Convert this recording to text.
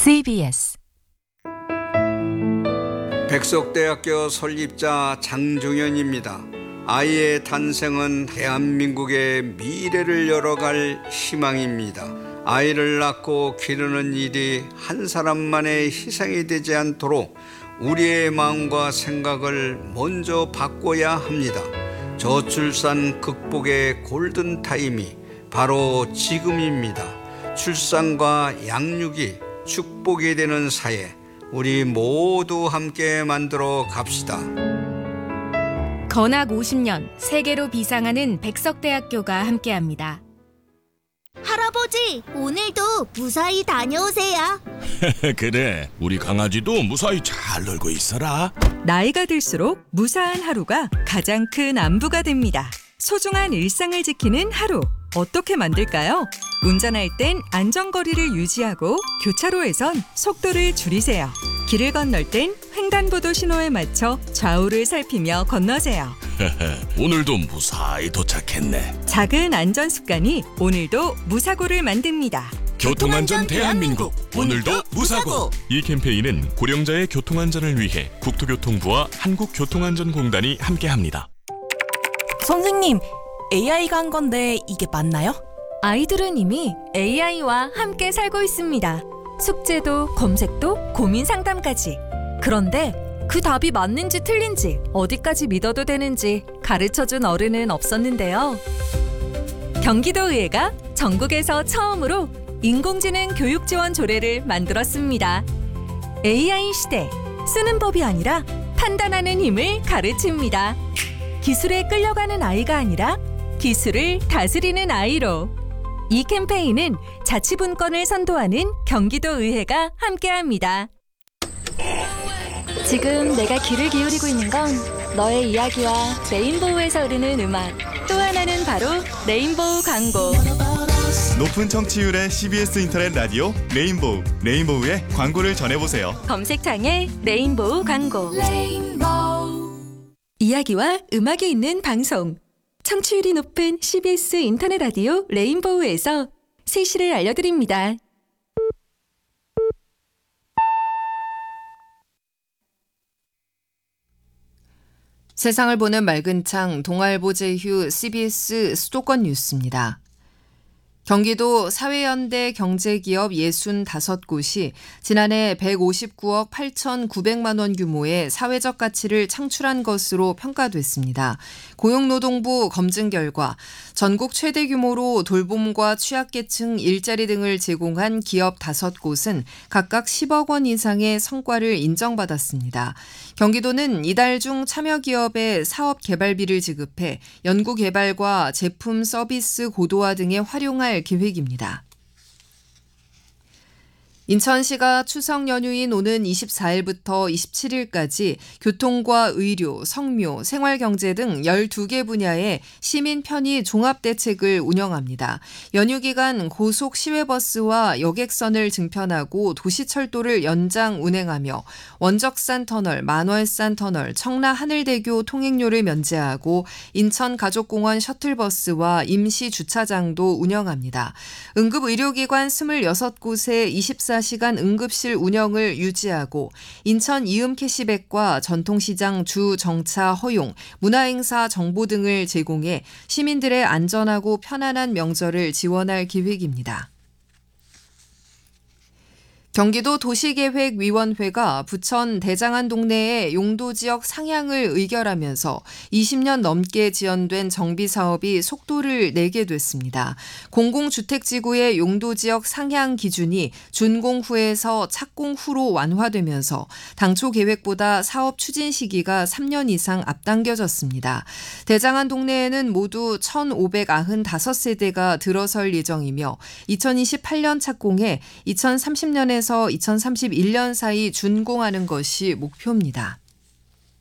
CBS 백석대학교 설립자 장종현입니다. 아이의 탄생은 대한민국의 미래를 열어갈 희망입니다. 아이를 낳고 기르는 일이 한 사람만의 희생이 되지 않도록 우리의 마음과 생각을 먼저 바꿔야 합니다. 저출산 극복의 골든타임이 바로 지금입니다. 출산과 양육이 축복이 되는 사회, 우리 모두 함께 만들어 갑시다. 건학 50년 세계로 비상하는 백석대학교가 함께합니다. 할아버지, 오늘도 무사히 다녀오세요. 그래, 우리 강아지도 무사히 잘 놀고 있어라. 나이가 들수록 무사한 하루가 가장 큰 안부가 됩니다. 소중한 일상을 지키는 하루, 어떻게 만들까요? 운전할 땐 안전거리를 유지하고 교차로에선 속도를 줄이세요. 길을 건널 땐 횡단보도 신호에 맞춰 좌우를 살피며 건너세요. 오늘도 무사히 도착했네. 작은 안전 습관이 오늘도 무사고를 만듭니다. 교통안전 대한민국, 오늘도 무사고. 이 캠페인은 고령자의 교통안전을 위해 국토교통부와 한국교통안전공단이 함께합니다. 선생님, AI가 한 건데 이게 맞나요? 아이들은 이미 AI와 함께 살고 있습니다. 숙제도 검색도 고민 상담까지. 그런데 그 답이 맞는지 틀린지 어디까지 믿어도 되는지 가르쳐준 어른은 없었는데요. 경기도의회가 전국에서 처음으로 인공지능 교육 지원 조례를 만들었습니다. AI 시대, 쓰는 법이 아니라 판단하는 힘을 가르칩니다. 기술에 끌려가는 아이가 아니라 기술을 다스리는 아이로. 이 캠페인은 자치분권을 선도하는 경기도의회가 함께합니다. 지금 내가 귀를 기울이고 있는 건 너의 이야기와 레인보우에서 흐르는 음악, 또 하나는 바로 레인보우 광고. 높은 청취율의 CBS 인터넷 라디오 레인보우, 레인보우의 광고를 전해보세요. 검색창에 레인보우 광고. 이야기와 음악이 있는 방송. 청취율이 높은 CBS 인터넷 라디오 레인보우에서 세시를 알려드립니다. 세상을 보는 맑은 창 동아일보 제휴 CBS 수도권 뉴스입니다. 경기도 사회연대 경제기업 65곳이 지난해 159억 8,900만 원 규모의 사회적 가치를 창출한 것으로 평가됐습니다. 고용노동부 검증 결과 전국 최대 규모로 돌봄과 취약계층 일자리 등을 제공한 기업 5곳은 각각 10억 원 이상의 성과를 인정받았습니다. 경기도는 이달 중 참여 기업에 사업 개발비를 지급해 연구개발과 제품 서비스 고도화 등에 활용할 계획입니다. 인천시가 추석 연휴인 오는 24일부터 27일까지 교통과 의료, 성묘, 생활경제 등 12개 분야의 시민 편의 종합대책을 운영합니다. 연휴 기간 고속 시외버스와 여객선을 증편하고 도시철도를 연장 운행하며 원적산 터널, 만월산 터널, 청라 하늘대교 통행료를 면제하고 인천 가족공원 셔틀버스와 임시 주차장도 운영합니다. 응급의료기관 26곳에 24시간 응급실 운영을 유지하고 인천 이음 캐시백과 전통시장 주 정차 허용, 문화행사 정보 등을 제공해 시민들의 안전하고 편안한 명절을 지원할 계획입니다. 경기도 도시계획위원회가 부천 대장안 동네의 용도지역 상향을 의결하면서 20년 넘게 지연된 정비사업이 속도를 내게 됐습니다. 공공주택지구의 용도지역 상향 기준이 준공 후에서 착공 후로 완화되면서 당초 계획보다 사업 추진 시기가 3년 이상 앞당겨졌습니다. 대장안 동네에는 모두 1,595세대가 들어설 예정이며 2028년 착공해 2030년에 2031년 사이 준공하는 것이 목표입니다.